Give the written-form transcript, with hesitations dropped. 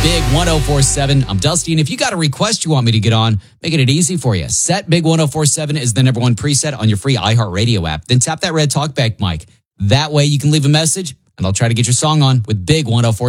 Big 1047. I'm Dusty, and if you got a request you want me to get on, making it easy for you. Set Big 1047 is the number one preset on your free iHeartRadio app. Then tap that red talkback mic. That way you can leave a message, and I'll try to get your song on with Big 1047.